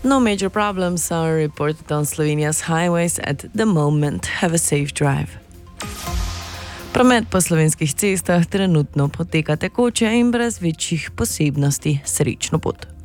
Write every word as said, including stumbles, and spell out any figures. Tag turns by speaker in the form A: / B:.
A: No major problems are reported on Slovenia's highways at the moment. Have a safe drive. Promet po slovenskih cestah trenutno poteka tekoče in brez večjih posebnosti. Srečno pot.